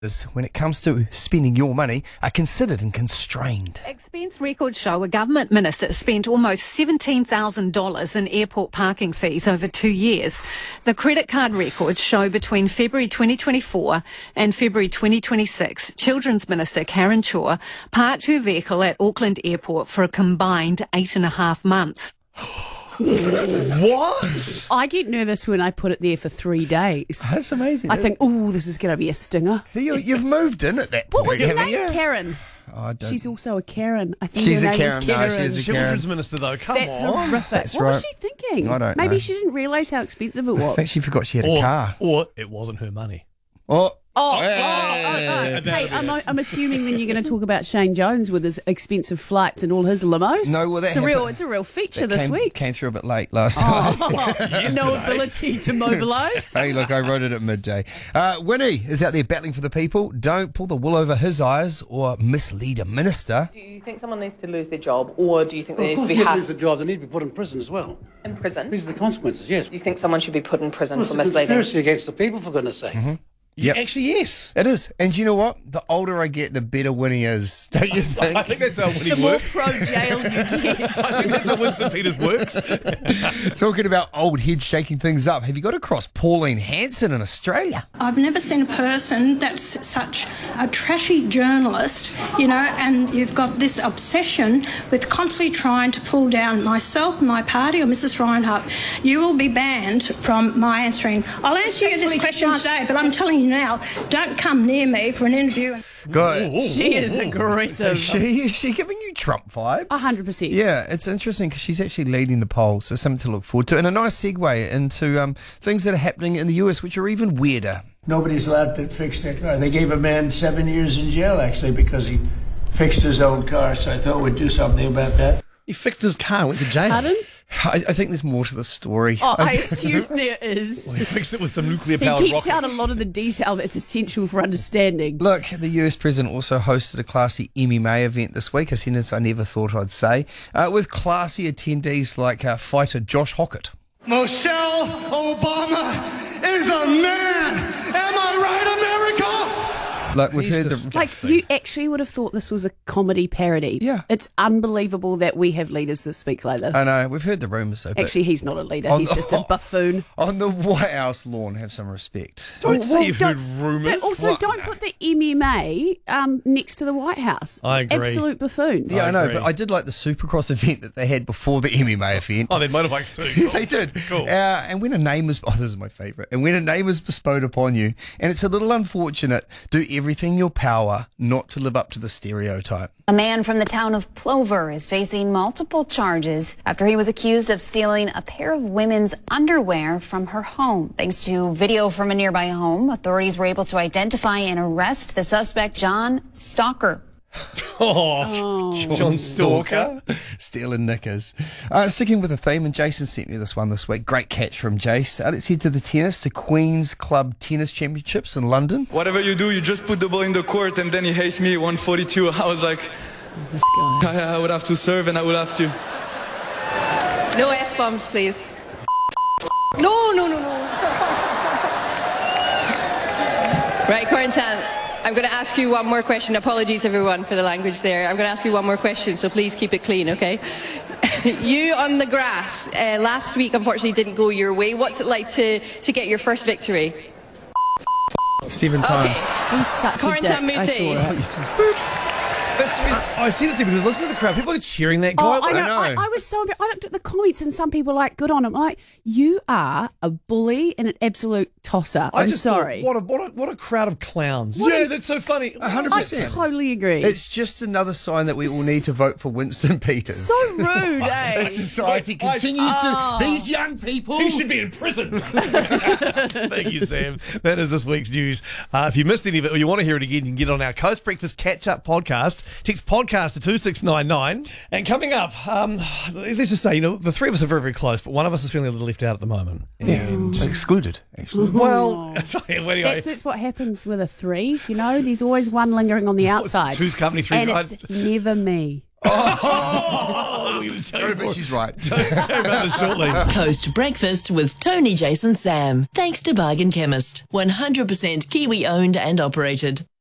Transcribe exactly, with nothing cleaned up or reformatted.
when it comes to spending your money are considered and constrained. Expense records show a government minister spent almost seventeen thousand dollars in airport parking fees over two years. The credit card records show between February twenty twenty-four and February twenty twenty-six, Children's Minister Karen Chor parked her vehicle at Auckland Airport for a combined eight and a half months. What? I get nervous when I put it there for three days. That's amazing. I think, oh, this is going to be a stinger. You, you've moved in at that point. What was her haven't name? you? Karen. Oh, I don't- She's also a Karen. I think She's her a name Karen. is No, Karen. she's a Children's Minister, though. Come That's on. horrific. That's what was right. she thinking? I don't Maybe know. she didn't realise how expensive it was. I think she forgot she had a Or, car. or it wasn't her money. Oh, Oh, oh, Hey. oh, oh. That'd Hey, be I'm, it. I'm assuming then you're going to talk about Shane Jones with his expensive flights and all his limos. No, well, that it's a real, happened- it's a real feature that this came, week. came through a bit late last night. Oh, no ability to mobilise. Hey, look, I wrote it at midday. Uh, Winnie is out there battling for the people. Don't pull the wool over his eyes or mislead a minister. Do you think someone needs to lose their job, or do you think Well, there of needs course, to be they half lose the job. They need to be put in prison as well. in prison? These are the consequences. Yes. Do you think someone should be put in prison Well, for it's a misleading? conspiracy against the people, for goodness' sake. Mm-hmm. Yeah, Yep. actually, yes. It is. And you know what? The older I get, the better Winnie is. Don't you think? I think that's how Winnie The more works. pro jail you I get. think that's how Winston Peters works. Talking about old heads shaking things up, have you got across Pauline Hanson in Australia? I've never seen a person that's such a trashy journalist, you know, and you've got this obsession with constantly trying to pull down myself, my party, or Missus Reinhardt. You will be banned from my answering. I'll answer you this question today, but I'm telling you now, don't come near me for an interview. Good. She is aggressive. Is she, is she giving you Trump vibes? A hundred percent. Yeah, it's interesting because she's actually leading the polls, so something to look forward to. And a nice segue into um, things that are happening in the U S, which are even weirder. Nobody's allowed to fix their car. They gave a man seven years in jail, actually, because he fixed his own car, so I thought we'd do something about that. He fixed his car, went to jail. Pardon? I, I think there's more to the story. Oh, I assume there is. He fixed it with some nuclear He powered keeps rockets. out a lot of the detail that's essential for understanding. Look, the U S president also hosted a classy M M A event this week, a sentence I never thought I'd say, uh, with classy attendees like uh, fighter Josh Hockett. Michelle Obama is a man. Am I right, America? Like we've He's heard the disgusting. Like, you actually would have thought this was a comedy parody. Yeah. It's unbelievable that we have leaders that speak like this. I know, we've heard the rumours though. but Actually, he's not a leader. On He's the- just a buffoon. on the White House lawn, have some respect. Don't say Well, you've don't- heard rumours. But also, Well, don't no. put the M M A um, next to the White House. I agree. Absolute buffoons. Yeah, I, I know, agree. but I did like the Supercross event that they had before the M M A event. Oh, they're motorbikes too. They did. Cool. Uh, and when a name is, oh, this is my favourite. And when a name is bestowed upon you, and it's a little unfortunate, do everything in your power not to live up to the stereotype. A man from the town of Plover is facing multiple charges after he was accused of stealing a pair of women's underwear from her home. Thanks to video from a nearby home, authorities were able to identify and arrest the suspect, John Stalker. Oh, John Stalker. Stealing knickers. Uh, sticking with the theme, and Jason sent me this one this week. Great catch from Jace. Uh, let's head to the tennis, to Queen's Club Tennis Championships in London. Whatever you do, you just put the ball in the court, and then he hates me one forty-two. I was like, This guy. I, I would have to serve, and I would have to. No F-bombs, please. No, no, no, no. Right, Corentin, I'm going to ask you one more question. Apologies, everyone, for the language there. I'm going to ask you one more question, so please keep it clean, okay? You on the grass uh, last week, unfortunately, didn't go your way. What's it like to, to get your first victory? Seven Okay. times. He's such a dick. Corentin I saw Moutet. it. That's, I sent it to you because listen to the crowd. People are cheering that guy. Oh, I, know, I know. I, I was so. I looked at the comments and some people were like, "Good on him." I'm like, you are a bully and an absolute tosser. I I'm just sorry. Thought, what a what a what a crowd of clowns. What yeah, a- that's so funny. A hundred I percent. totally agree. It's just another sign that we all need to vote for Winston Peters. so rude, eh? As society I- continues Oh. to. These young people. He should be in prison. Thank you, Sam. That is this week's news. Uh, if you missed any of it or you want to hear it again, you can get it on our Coast Breakfast Catch Up podcast. Text podcast to two six nine nine. And coming up, um, let's just say, you know, the three of us are very, very close, but one of us is feeling a little left out at the moment. And, Excluded, actually. well, anyway, That's, that's what happens with a three. You know, there's always one lingering on the outside. two's company, three's and right. it's never me. Oh, we're going to tell you but more. she's right. Tell you about this shortly. Coast Breakfast with Tony, Jason, Sam. Thanks to Bargain Chemist. one hundred percent Kiwi owned and operated.